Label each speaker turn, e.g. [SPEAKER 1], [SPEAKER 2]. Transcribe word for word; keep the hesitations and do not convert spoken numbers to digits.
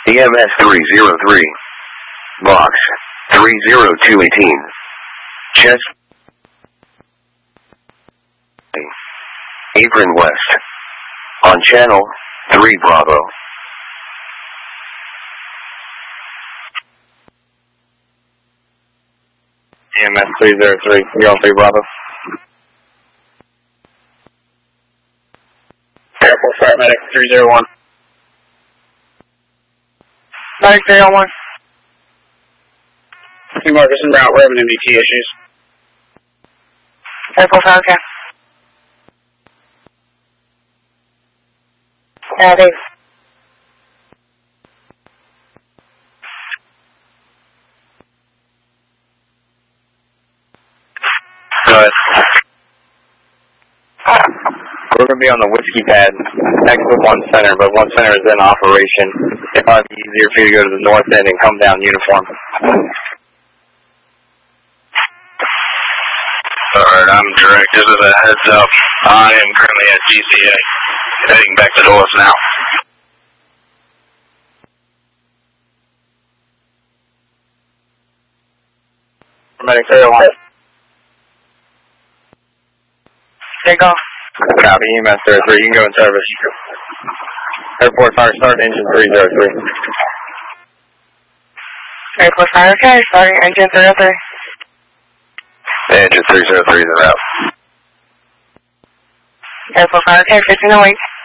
[SPEAKER 1] E M S three zero three. Box three zero two one eight. Chest. Apron West. On channel three Bravo.
[SPEAKER 2] E M S three zero three, you're on three Bravo. Airport Fire Medic three zero one.
[SPEAKER 3] Medic three oh one.
[SPEAKER 2] Two markers en route, we're having M V T issues.
[SPEAKER 3] Airport Fire, okay. Yeah, it is.
[SPEAKER 2] Go ahead. We're going to be on the whiskey pad next to one center, but one center is in operation. It might be easier for you to go to the north end and come down uniform.
[SPEAKER 4] Alright, I'm direct. Just as a heads up, I am currently at G C A, heading back to Dulles now.
[SPEAKER 2] Medic three oh one.
[SPEAKER 3] Take off.
[SPEAKER 2] Copy, E M S three oh three, you can go in service. Airport Fire, start engine three zero three.
[SPEAKER 3] Airport Fire, okay. Starting engine three oh three.
[SPEAKER 1] Engine three zero three is out.
[SPEAKER 3] Airport Fire, okay. fifteen oh eight.